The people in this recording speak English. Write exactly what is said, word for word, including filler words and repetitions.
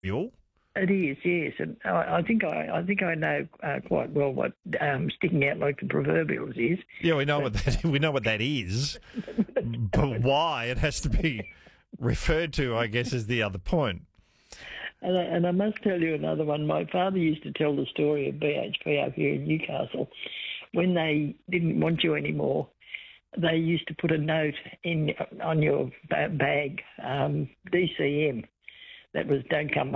proverbial. It is, yes, and I, I think I, I think I know uh, quite well what um, sticking out like the proverbials is. Yeah, we know But, what that we know what that is, but why it has to be referred to, I guess, is the other point. And I, and I must tell you another one. My father used to tell the story of B H P up here in Newcastle. When they didn't want you anymore, they used to put a note in on your bag, um, D C M, that was "Don't come